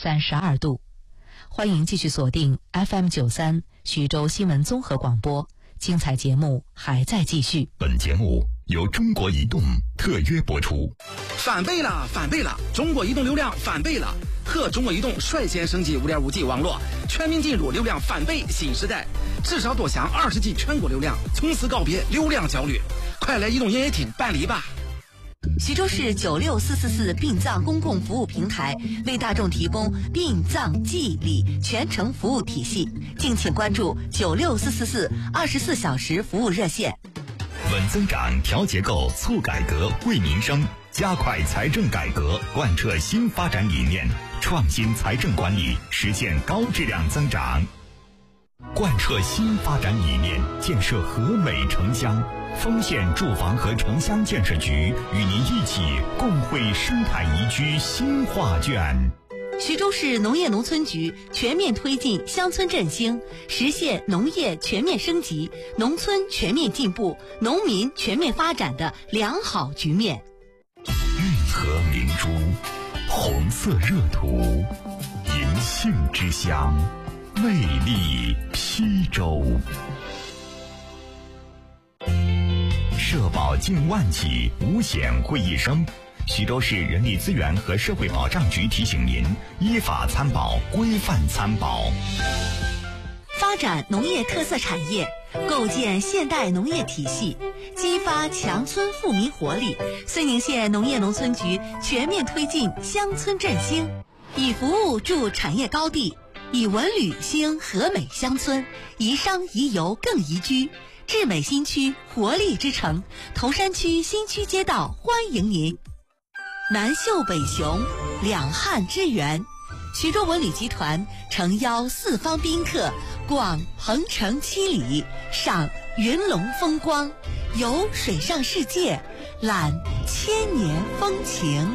32度。欢迎继续锁定 FM93 徐州新闻综合广播，精彩节目还在继续。 本节目由中国移动特约播出。 翻倍了，翻倍了！中国移动流量翻倍了，和中国移动率先升级 5.5G 网络，全面进入流量翻倍新时代，至少多享20G 全国流量，从此告别流量焦虑。快来移动营业厅办理吧！ 徐州市96444殡葬公共服务平台为大众提供殡葬祭礼全程服务体系，敬请关注96444 24小时服务热线。 稳增长、调结构、促改革、惠民生，加快财政改革，贯彻新发展理念，创新财政管理，实现高质量增长。贯彻新发展理念，建设和美城乡。丰县住房和城乡建设局与您一起共绘生态宜居新画卷。 徐州市农业农村局全面推进乡村振兴，实现农业全面升级、农村全面进步、农民全面发展的良好局面。 运河明珠，红色热土，银杏之乡，魅力邳州。社保近万起，五险会一生。徐州市人力资源和社会保障局提醒您：依法参保，规范参保。 发展农业特色产业，构建现代农业体系，激发强村富民活力。睢宁县农业农村局全面推进乡村振兴，以服务助产业高地，以文旅兴和美乡村，宜商宜游更宜居。智美新区活力之城，铜山区新区街道欢迎您。南秀北雄，两汉之源。徐州文旅集团诚邀四方宾客逛鹏城七里，赏云龙风光，游水上世界，览千年风情。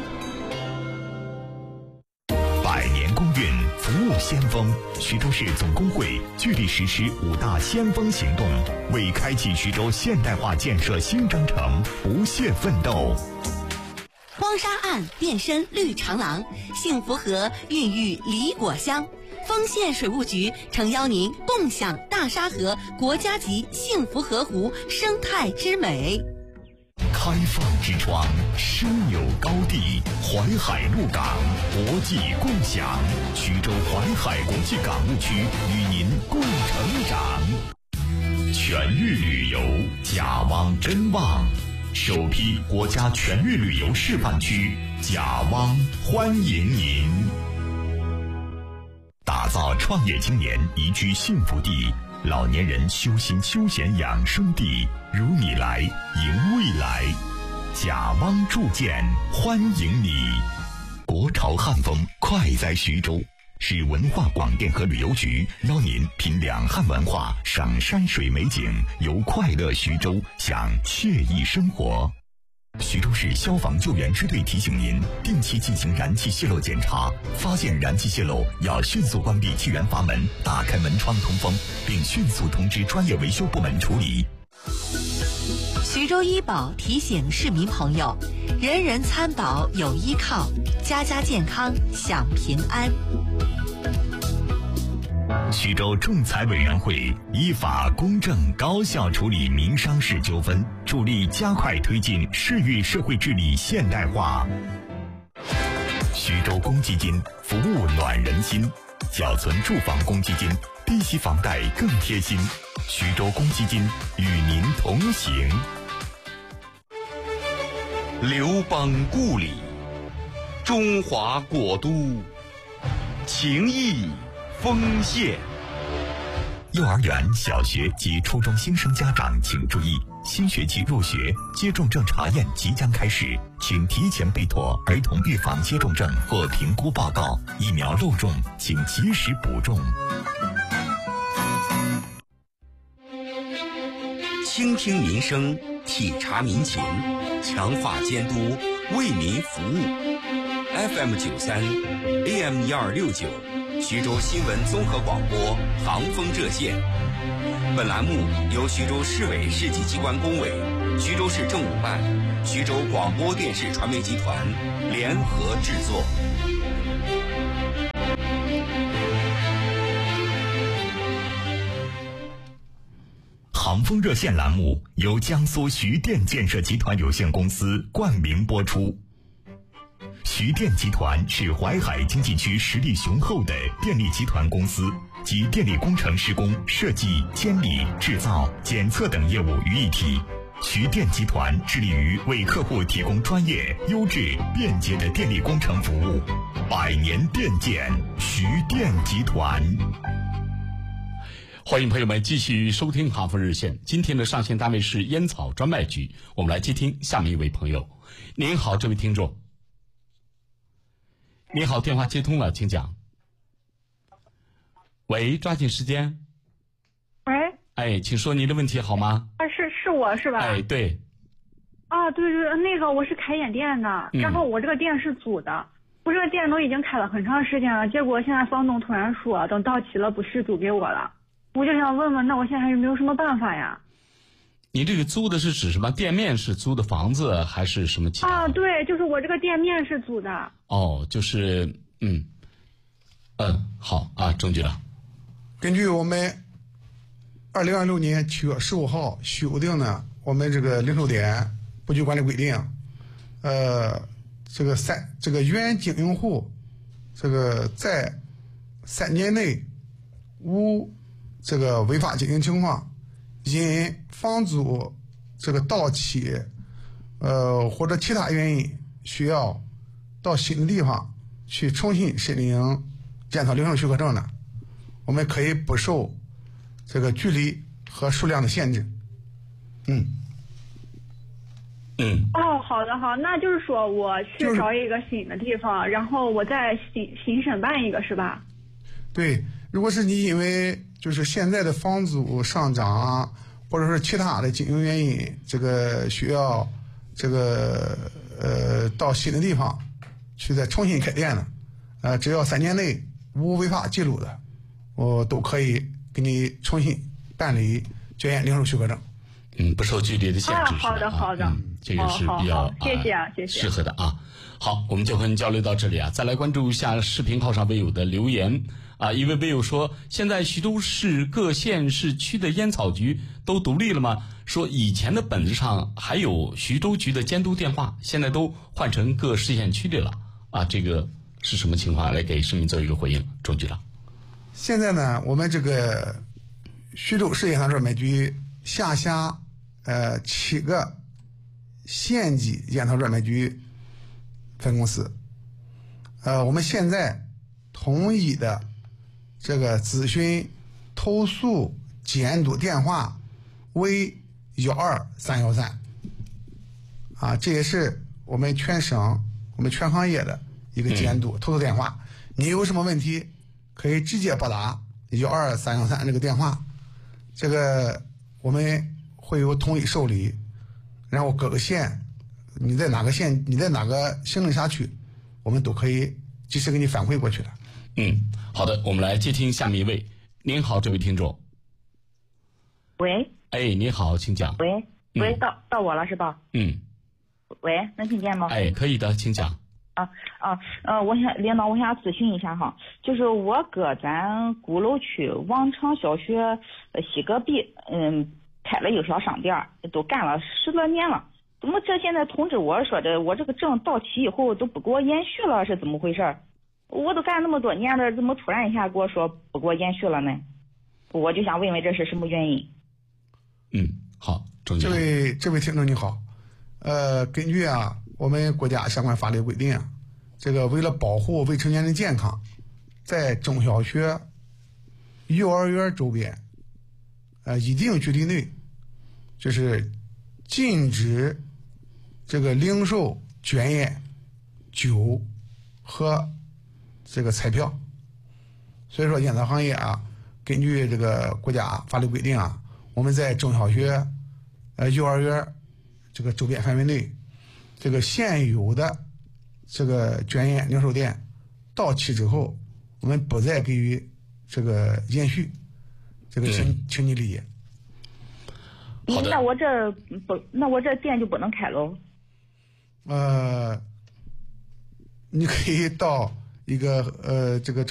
百年公运，服务先锋。徐州市总工会聚力实施5大先锋行动，为开启徐州现代化建设新征程不懈奋斗。 荒沙岸变身绿长廊，幸福河孕育梨果香。丰县水务局诚邀您共享大沙河国家级幸福河湖生态之美。 开放之窗，枢纽高地，淮海陆港国际共享。徐州淮海国际港务区与您共成长。全域旅游，甲汪真旺，首批国家全域旅游示范区，甲汪欢迎您。打造创业青年宜居幸福地，老年人修心休闲养生地，如你来，迎未来。甲汪铸建欢迎你。国潮汉风快在徐州，市文化广电和旅游局邀您品两汉文化，赏山水美景，游快乐徐州，享惬意生活。徐州市消防救援支队提醒您，定期进行燃气泄漏检查，发现燃气泄漏要迅速关闭气源阀门，打开门窗通风，并迅速通知专业维修部门处理。 徐州医保提醒市民朋友，人人参保有依靠，家家健康享平安。 徐州仲裁委员会依法公正高效处理民商事纠纷，助力加快推进市域社会治理现代化。徐州公积金服务暖人心，缴存住房公积金，低息房贷更贴心。徐州公积金与您同行。 刘邦故里，中华国都，情谊丰县。 幼儿园、小学及初中新生家长请注意，新学期入学接种证查验即将开始，请提前备妥儿童预防接种证或评估报告，疫苗漏种请及时补种。 倾听民生，体察民情，强化监督，为民服务。FM93 AM1269，徐州新闻综合广播航风热线。本栏目由徐州市委市级机关工委、徐州市政务办、徐州广播电视传媒集团联合制作。 航风热线栏目由江苏徐电建设集团有限公司冠名播出。徐电集团是淮海经济区实力雄厚的电力集团公司，集电力工程施工、设计、监理、制造、检测等业务于一体。徐电集团致力于为客户提供专业、优质、便捷的电力工程服务，100年电建，徐电集团。 欢迎朋友们继续收听航风热线。今天的上线单位是烟草专卖局，我们来接听下面一位朋友。您好，这位听众。您好，电话接通了，请讲。喂，抓紧时间。 喂。 哎，请说您的问题好吗？ 是我是吧？ 哎，对。 啊，对，那个我是开眼店的，然后我这个店是租的，我这个店都已经开了很长时间了，结果现在房东突然说等到期了不续租给我了。我就想问问，那我现在有没有什么办法呀？ 你这个租的是指什么？店面是租的房子还是什么其他？ 啊，对，就是我这个店面是租的。 哦，就是好啊，郑局长。 根据我们2026年7月15号修订的我们这个零售点布局管理规定，这个原经营户这个在3年内无这个违法经营情况，因房租这个到期，或者其他原因需要到新的地方去重新申领检讨零售许可证的，我们可以不受这个距离和数量的限制。 哦，好的好，那就是说我去找一个新的地方，然后我再新申办一个是吧？ 对，如果是你因为就是现在的房租上涨啊，或者是其他的经营原因，这个需要这个到新的地方去再重新开店的，只要3年内无违法记录的，我都可以给你重新办理检验零售许可证。 不受距离的限制。 好的好的， 这个是比较谢谢适合的啊。好，我们就和您交流到这里啊。再来关注一下视频号上微友的留言啊。一位微友说，现在徐州市各县市区的烟草局都独立了吗？说以前的本子上还有徐州局的监督电话，现在都换成各市县区的了啊。这个是什么情况？来给市民做一个回应，周局长。 现在呢，我们这个徐州市烟草专卖局下辖7个县级烟草专卖局分公司，我们现在统一的这个咨询、投诉、监督电话为12313，这也是我们全省、我们全行业的一个监督投诉电话。你有什么问题，可以直接拨打12313这个电话，这个我们会有统一受理，然后各个县，你在哪个县，你在哪个行政辖区，我们都可以及时给你反馈过去的。 好的，我们来接听下面一位。您好，这位听众。 喂。 哎，你好，请讲。 喂，到我了是吧？喂，能听见吗？ 哎，可以的，请讲。 领导，我想咨询一下哈，就是我搁咱鼓楼区王场小学西隔壁，开了一个小商店，都干了10多年了，怎么这现在通知我说的，我这个证到期以后都不给我延续了，是怎么回事？我都干那么多年了，怎么突然一下给我说不给我延续了呢？我就想问问这是什么原因？ 好， 这位听众你好，根据我们国家相关法律规定这个为了保护未成年人健康，在中小学、幼儿园周边，一定距离内，就是禁止这个零售、卷烟、酒和这个彩票。所以说，烟草行业根据这个国家法律规定我们在中小学、幼儿园这个周边范围内，这个现有的这个卷烟零售店到期之后，我们不再给予这个延续，这个请你理解。 那我这店就不能开喽？ 你可以到一个这个